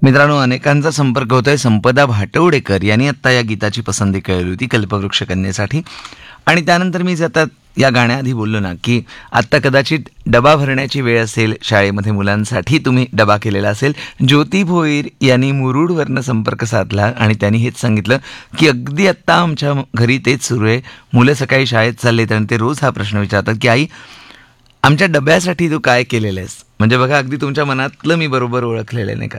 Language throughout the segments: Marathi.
मित्रांनो, अनेकांचा संपर्क होतोय. संपदा भाटवडेकर यांनी आत्ता या गीताची पसंती कळली होती कल्पवृक्ष कन्येसाठी. आणि त्यानंतर मी आता या गाण्याआधी बोललो ना, की आत्ता कदाचित डबा भरण्याची वेळ असेल शाळेमध्ये मुलांसाठी, तुम्ही डबा केलेला असेल. ज्योती भोईर यांनी मुरुडवरनं संपर्क साधला आणि त्यांनी हेच सांगितलं की अगदी आत्ता आमच्या घरी तेच सुरू आहे. मुलं सकाळी शाळेत चाललेत आणि ते रोज हा प्रश्न विचारतात की आई, आमच्या डब्यासाठी तू काय केलेलं आहेस. म्हणजे बघा, अगदी तुमच्या मनातलं मी बरोबर ओळखलेलं नाही का.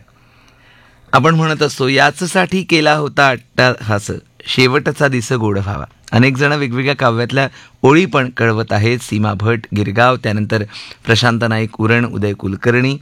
आपण म्हणत असतो, याचसाठी केला होता अट्टाहास, शेवटचा दिस गोड व्हावा. अनेक जण वेगवेगळ्या काव्यातल्या ओळी पण कळवत आहेत. सीमा भट गिरगाव, त्यानंतर प्रशांत नाईक उरण, उदय कुलकर्णी.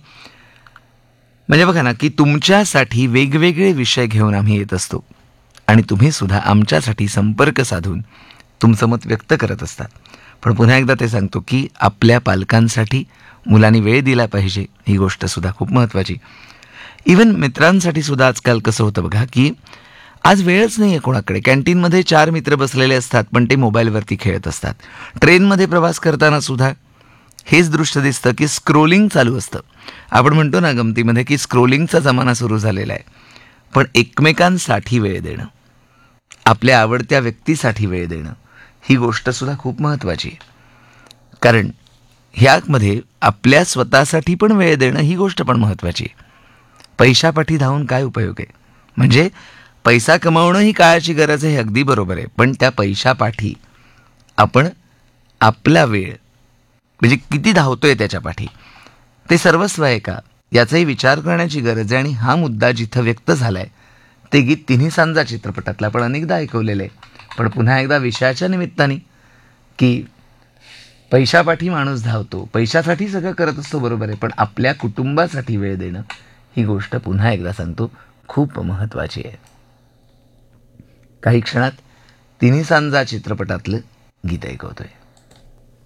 म्हणजे बघा ना, की तुमच्यासाठी वेगवेगळे विषय घेऊन आम्ही येत असतो आणि तुम्ही सुद्धा आमच्यासाठी संपर्क साधून तुमचं मत व्यक्त करत असतात. पण पुन्हा एकदा ते सांगतो की आपल्या पालकांसाठी मुलांनी वेळ दिला पाहिजे, ही गोष्ट सुद्धा खूप महत्त्वाची. इवन मित्रांसाठी सुद्धा आजकाल कसं होतं बघा, की आज वेळच नाही आहे कोणाकडे. कॅन्टीनमध्ये 4 मित्र बसलेले असतात, पण ते मोबाईलवरती खेळत असतात. ट्रेनमध्ये प्रवास करताना सुद्धा हेच दृश्य दिसतं की स्क्रोलिंग चालू असतं. आपण म्हणतो ना गमतीमध्ये की स्क्रोलिंगचा जमाना सुरू झालेला आहे. पण एकमेकांसाठी वेळ देणं, आपल्या आवडत्या व्यक्तीसाठी वेळ देणं, ही गोष्ट सुद्धा खूप महत्त्वाची आहे. कारण ह्यामध्ये आपल्या स्वतःसाठी पण वेळ देणं, ही गोष्ट पण महत्त्वाची आहे. पैशापाठी धावून काय उपयोग आहे. म्हणजे पैसा कमावणं ही काळाची गरज आहे, हे अगदी बरोबर आहे. पण त्या पैशापाठी आपण आपला वेळ म्हणजे किती धावतोय त्याच्यापाठी, ते सर्वस्व आहे का, याचाही विचार करण्याची गरज आहे. आणि हा मुद्दा जिथं व्यक्त झाला आहे ते गीत तिन्ही सांजा चित्रपटातलं आपण अनेकदा ऐकवलेलं आहे. पण पुन्हा एकदा विषयाच्या निमित्ताने, की पैशापाठी माणूस धावतो, पैशासाठी सगळं करत असतो, बरोबर आहे. पण आपल्या कुटुंबासाठी वेळ देणं, ही गोष्ट पुन्हा एकदा सांगतो खूप महत्त्वाची आहे. काही क्षणात तिन्ही सांजा चित्रपटातलं गीत ऐकवतोय.